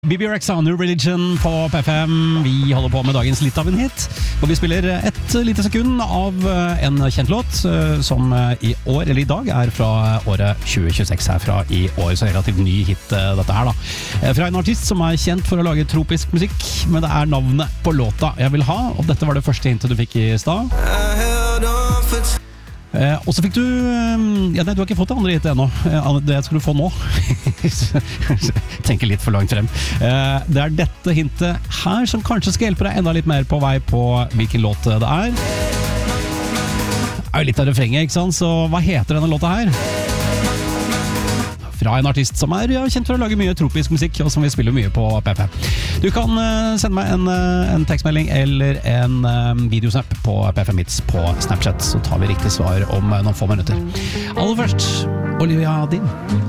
BB Rexa, New Religion på P5. Vi holder på med dagens litt av en hit, og vi spiller et lite sekund av en kjent låt som i år, eller i dag, er fra året 2026 her fra i år, så relativt ny hit dette her da. Fra en artist som er kjent for å lage tropisk musikk, men det er navnet på låta jeg vil ha, og dette var det første hintet du fikk i stad. Og så fikk du ja, nei, du har ikke fått det andre hittet ennå. Det skal du få nå. Tenker litt for langt frem. Det er dette hintet her som kanskje skal hjelpe deg enda litt mer på vei på hvilken låt det er. Det er jo litt av refrenget, ikke sant? Så hva heter denne låta her? Fra en artist som er kjent for å lage mye tropisk musikk, og som vi spiller mye på P5. Du kan sende meg en tekstmelding eller en videosnap på P5 Hits på Snapchat, så tar vi riktig svar om noen få minutter. Aller først, Olivia Dean.